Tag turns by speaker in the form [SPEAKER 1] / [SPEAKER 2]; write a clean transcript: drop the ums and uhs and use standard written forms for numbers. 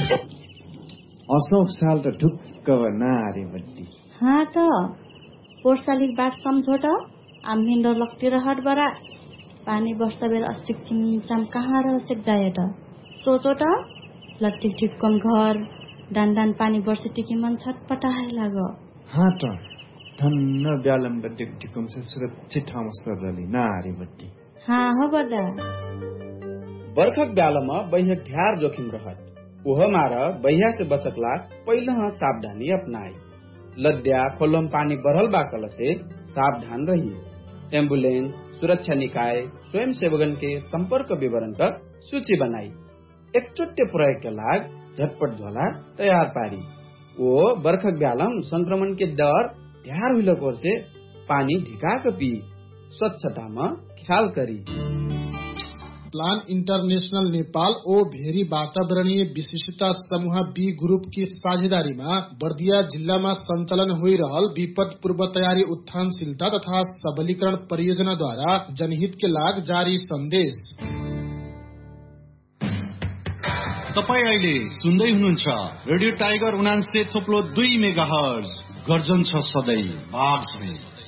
[SPEAKER 1] असौँ साल त ढुक्क नारे बड्डी
[SPEAKER 2] हाँ त पोर्सालिक बात सम्झोट आम्हिन्डो लक्तिर हट बरा पानी वर्ष बेर अस्तिक छिमचाम कहाँ र सेक जाए त सोचो त लट्टिक ढिक्कम घर डान पानी वर्ष टिकी मन छटपटाए लाग
[SPEAKER 1] हाँ त धन्न ब्यालम बड्डी ढिक्कम से सुरक्षित ठाउँमा सर्दली नारे बड्डी
[SPEAKER 2] हाँ हो बदा
[SPEAKER 3] बर्खक ब्यालमा बहिया ढ्यार जोखिम रहत ओह मार बहिया से बचकला पहिला सावधानी अपनाए लद्या खोलम पानी बढ़ल बाकल से सावधान रहिए एम्बुलेंस सुरक्षा निकाय स्वयं सेवकन के संपर्क विवरण का सूची बनाई एकचोटे प्रयोग के लाग झटपट झोला तैयार पारी वो बर्खक ब्यालम संक्रमण के डर ढ्यार हुइल कोर से पानी ढिका के पी स्वच्छता में ख्याल करी
[SPEAKER 4] प्लान इंटरनेशनल नेपाल ओ भेरी वातावरणीय विशिष्टता समूह बी ग्रुप की साझेदारी में बर्दिया जिला में संचालन हो रहल विपद पूर्व तैयारी उत्थानशीलता तथा सबलीकरण परियोजना द्वारा जनहित के लाग जारी संदेश।
[SPEAKER 5] तपाई अहिले सुन्दै हुनुहुन्छ रेडियो टाइगर 89.2 मेगाहर्ज गर्जन छ सधैं बाघ